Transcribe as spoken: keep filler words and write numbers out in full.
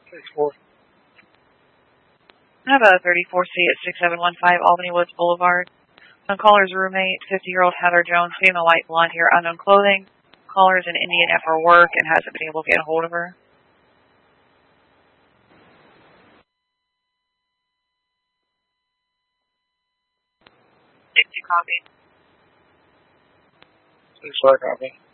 thirty-four. I have a thirty-four C at six seven one five Albany Woods Boulevard. On caller's roommate, fifty-year-old Heather Jones, female, white, blonde hair, unknown clothing. Caller's in Indiana for work and hasn't been able to get a hold of her. sixty copy. six four copy.